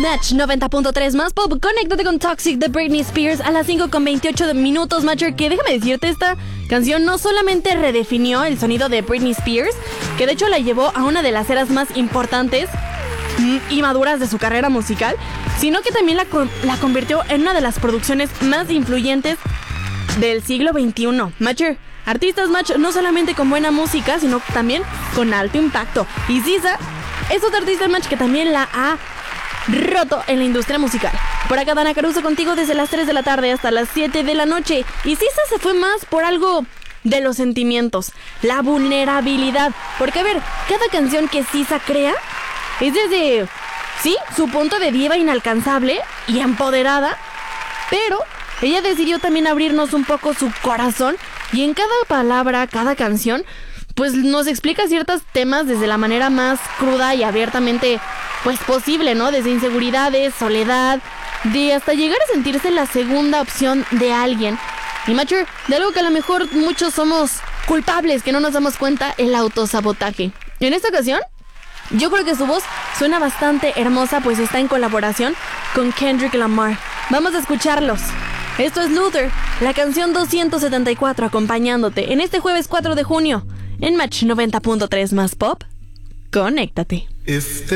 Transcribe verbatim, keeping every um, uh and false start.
Match noventa punto tres más pop. Conéctate con Toxic de Britney Spears a las cinco con veintiocho de minutos, Matcher. Que déjame decirte, esta canción no solamente redefinió el sonido de Britney Spears, que de hecho la llevó a una de las eras más importantes y maduras de su carrera musical, sino que también la, la convirtió en una de las producciones más influyentes del siglo veintiuno. Matcher, artistas match no solamente con buena música, sino también con alto impacto. Y S Z A es otra artista match que también la ha roto en la industria musical. Por acá Dana Caruso contigo desde las tres de la tarde hasta las siete de la noche. Y S Z A se fue más por algo de los sentimientos, la vulnerabilidad. Porque a ver, cada canción que S Z A crea es desde, sí, su punto de diva inalcanzable y empoderada, pero ella decidió también abrirnos un poco su corazón y en cada palabra, cada canción, pues nos explica ciertos temas desde la manera más cruda y abiertamente pues posible, ¿no? Desde inseguridades, soledad, de hasta llegar a sentirse la segunda opción de alguien. Y Matcher, de algo que a lo mejor muchos somos culpables, que no nos damos cuenta, el autosabotaje. Y en esta ocasión, yo creo que su voz suena bastante hermosa, pues está en colaboración con Kendrick Lamar. Vamos a escucharlos. Esto es Luther, la canción doscientos setenta y cuatro, acompañándote en este jueves cuatro de junio en Match noventa punto tres más pop. Conéctate. Este